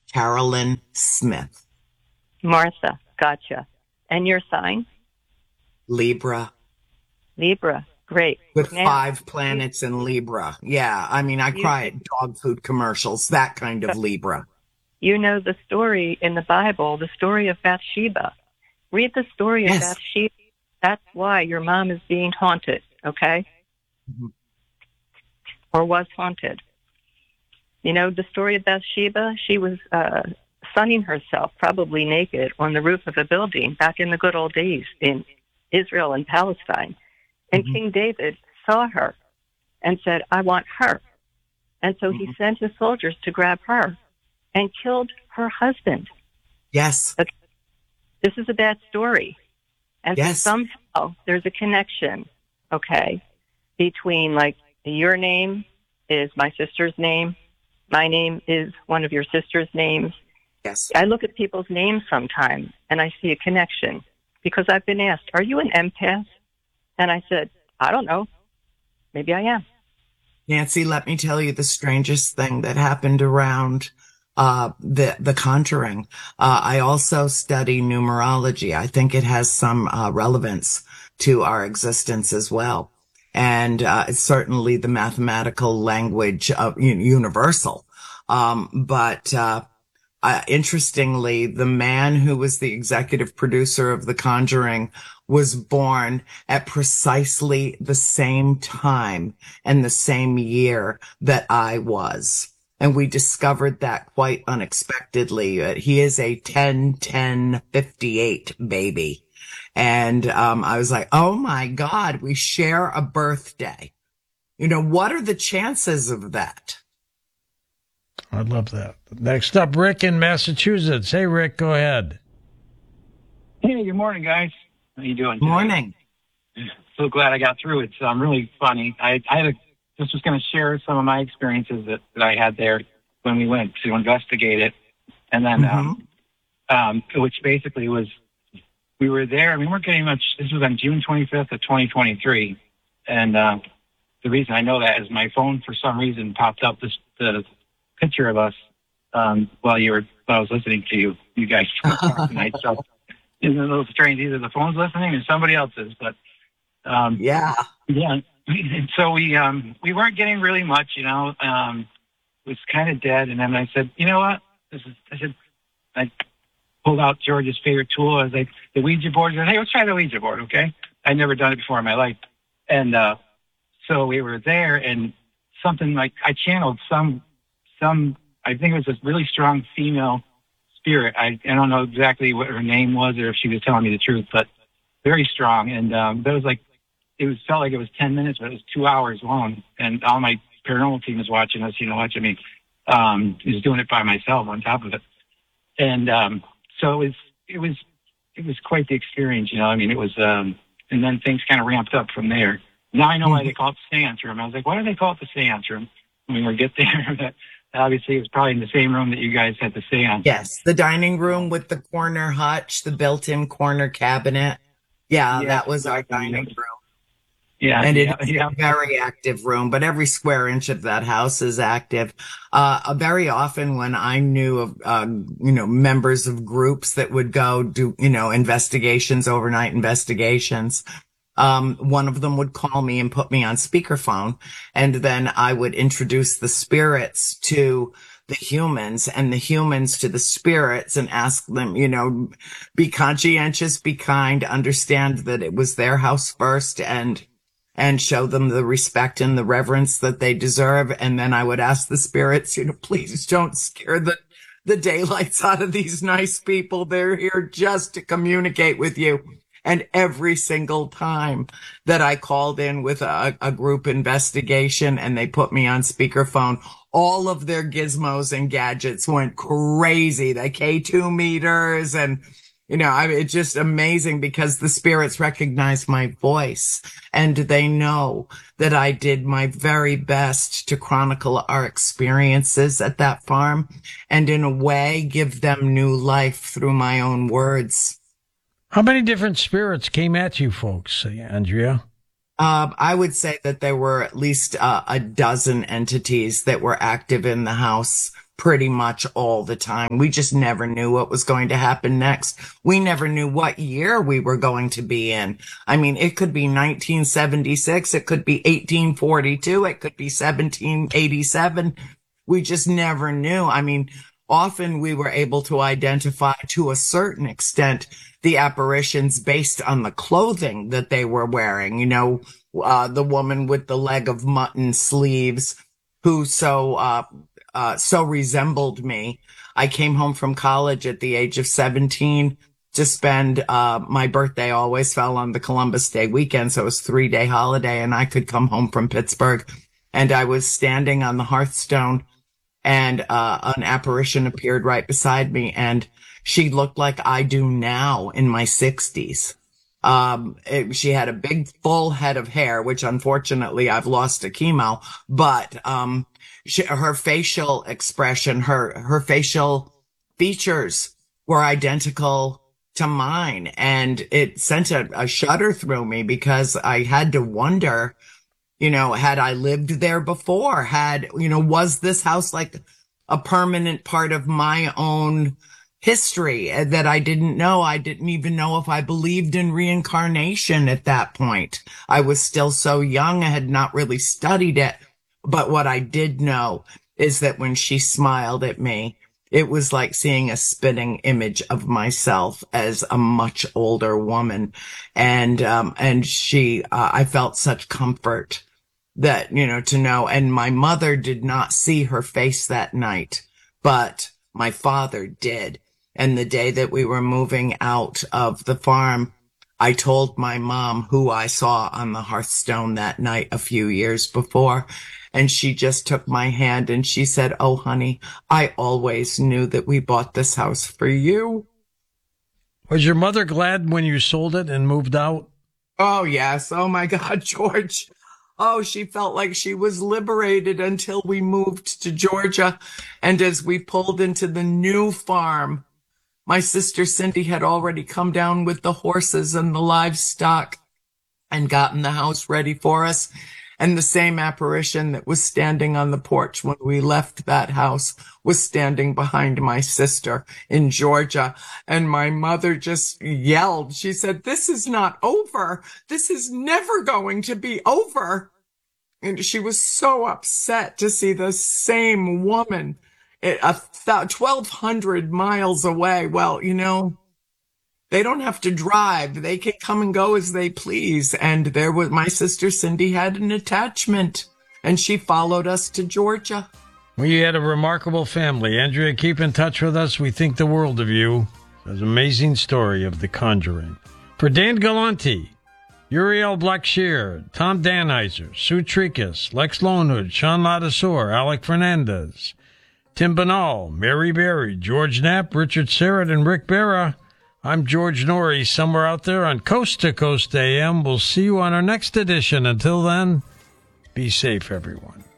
Carolyn Smith. Martha, gotcha. And your sign? Libra. Libra, great. With 5 planets in Libra. Yeah, I mean, I cry at dog food commercials, that kind of Libra. You know the story in the Bible, the story of Bathsheba. Read the story of Bathsheba. That's why your mom is being haunted, okay? Mm-hmm. Or was haunted. You know the story of Bathsheba? She was sunning herself, probably naked, on the roof of a building back in the good old days in Israel and Palestine. And King David saw her and said, I want her. And so he sent his soldiers to grab her and killed her husband. Yes. Okay. This is a bad story. And somehow there's a connection, okay, between, like, your name is my sister's name. My name is one of your sister's names. Yes. I look at people's names sometimes and I see a connection because I've been asked, are you an empath? And I said, I don't know. Maybe I am. Nancy, let me tell you the strangest thing that happened around the Conjuring. I also study numerology. I think it has some relevance to our existence as well. And it's certainly the mathematical language of universal. But interestingly, the man who was the executive producer of The Conjuring was born at precisely the same time and the same year that I was. And we discovered that quite unexpectedly. He is a 10-10-58 baby. And I was like, oh, my God, we share a birthday. You know, what are the chances of that? I love that. Next up, Rick in Massachusetts. Hey, Rick, go ahead. Hey, good morning, guys. How you doing today? Morning. So glad I got through. It's really funny. I just was going to share some of my experiences that I had there when we went to investigate it. And then, which basically was, we were there. I mean, we're getting much, this was on June 25th of 2023. And the reason I know that is my phone, for some reason, popped up the picture of us while I was listening to you guys talk tonight. So it's a little strange. Either the phone's listening or somebody else's. But yeah. So we weren't getting really much, you know. It was kind of dead. And then I said, you know what? I pulled out George's favorite tool. I was like, the Ouija board. I said, hey, let's try the Ouija board, okay? I'd never done it before in my life. And so we were there, and something like I channeled some. I think it was a really strong female spirit. I don't know exactly what her name was or if she was telling me the truth, but very strong. And that was like, felt like it was 10 minutes, but it was 2 hours long. And all my paranormal team was watching us, watching me. I was doing it by myself on top of it. And so it was quite the experience, I mean, it was, and then things kind of ramped up from there. Now I know why they call it the seance room. I was like, why do they call it the seance room when we get there? Obviously, it was probably in the same room that you guys had the seance. Yes, the dining room with the corner hutch, the built-in corner cabinet. Yeah, that was our dining room. Yeah, and it's a very active room, but every square inch of that house is active. Very often when I knew of, members of groups that would go do, investigations, overnight investigations, one of them would call me and put me on speakerphone, and then I would introduce the spirits to the humans and the humans to the spirits and ask them, be conscientious, be kind, understand that it was their house first, and show them the respect and the reverence that they deserve. And then I would ask the spirits, please don't scare the daylights out of these nice people. They're here just to communicate with you. And every single time that I called in with a group investigation and they put me on speakerphone, all of their gizmos and gadgets went crazy. The K2 meters and, it's just amazing because the spirits recognize my voice and they know that I did my very best to chronicle our experiences at that farm and in a way give them new life through my own words. How many different spirits came at you folks, Andrea? I would say that there were at least a dozen entities that were active in the house pretty much all the time. We just never knew what was going to happen next. We never knew what year we were going to be in. I mean, it could be 1976. It could be 1842. It could be 1787. We just never knew. I mean, often we were able to identify to a certain extent the apparitions based on the clothing that they were wearing. You know, the woman with the leg of mutton sleeves who so resembled me. I came home from college at the age of 17 to spend, my birthday always fell on the Columbus Day weekend. So it was a 3-day holiday and I could come home from Pittsburgh and I was standing on the hearthstone and, an apparition appeared right beside me and she looked like I do now in my 60s. She had a big full head of hair, which unfortunately I've lost to chemo, but, her facial expression, her facial features were identical to mine. And it sent a shudder through me because I had to wonder, you know, had I lived there before? Was this house like a permanent part of my own history that I didn't know? I didn't even know if I believed in reincarnation at that point. I was still so young. I had not really studied it. But what I did know is that when she smiled at me, it was like seeing a spitting image of myself as a much older woman. And I felt such comfort that, you know, to know. And my mother did not see her face that night, but my father did. And the day that we were moving out of the farm, I told my mom who I saw on the hearthstone that night a few years before. And she just took my hand and she said, "Oh, honey, I always knew that we bought this house for you." Was your mother glad when you sold it and moved out? Oh, yes. Oh, my God, George. Oh, she felt like she was liberated until we moved to Georgia. And as we pulled into the new farm, my sister Cindy had already come down with the horses and the livestock and gotten the house ready for us. And the same apparition that was standing on the porch when we left that house was standing behind my sister in Georgia. And my mother just yelled. She said, "This is not over. This is never going to be over." And she was so upset to see the same woman 1,200 miles away. Well, you know, they don't have to drive. They can come and go as they please. And there was my sister Cindy had an attachment and she followed us to Georgia. Well, you had a remarkable family. Andrea, keep in touch with us. We think the world of you. It's an amazing story of The Conjuring. For Dan Galante, Uriel Blackshear, Tom Danheiser, Sue Tricus, Lex Lonehood, Sean Ladasor, Alec Fernandez, Tim Banal, Mary Berry, George Knapp, Richard Serrett, and Rick Barra, I'm George Norrie, somewhere out there on Coast to Coast AM. We'll see you on our next edition. Until then, be safe, everyone.